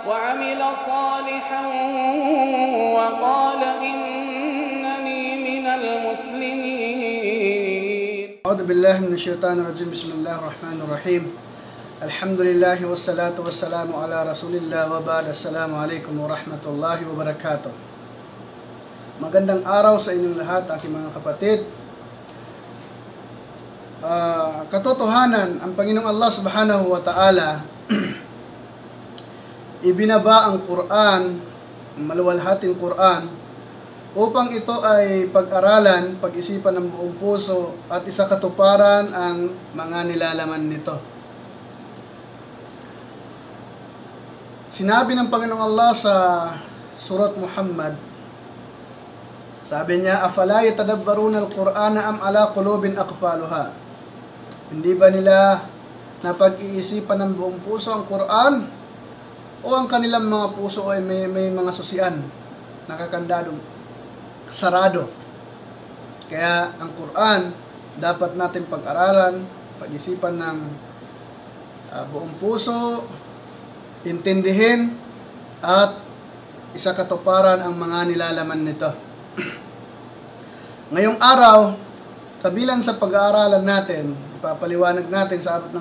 وعمل صالحا وقال إنني من المسلمين. أعوذ بالله من الشيطان الرجيم. بسم الله الرحمن الرحيم. الحمد لله والصلاة والسلام على رسول الله وبعد. السلام عليكم warahmatullahi wabarakatuh. Magandang araw sa inyong lahat, aking mga kapatid. Katotohanan, ang Panginoong Allah subhanahu wa ta'ala ibinaba ang Quran, ang maluwalhating Quran, upang ito ay pag-aralan, pag-isipan ng buong puso at isakatuparan ang mga nilalaman nito. Sinabi ng Panginoong Allah sa Surat Muhammad, sabi niya, "Afala yatadabbaruna al-Qur'ana am ala qulubin aqfaluha?" Hindi ba nila napag-iisipan ng buong puso ang Quran, o ang kanilang mga puso ay may mga susian, nakakandado, sarado? Kaya ang Quran dapat natin pag-aralan, pag-isipan ng buong puso, intindihin at isakatuparan ang mga nilalaman nito. Ngayong araw, kabilang sa pag-aaralan natin, ipapaliwanag natin sa abot ng